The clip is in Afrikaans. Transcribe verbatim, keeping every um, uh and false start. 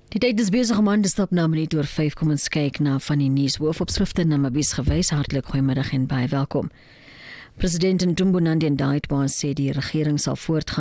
Die tyd is besig om aan te stap na minuut oor vyf. Kom ons kyk na van die nuus hoofopskrifte na Namibies gewys. Hartlik goeiemiddag en baie welkom. President Ntumbo Nandi-Ndaitwah sê die regering sal voortgaan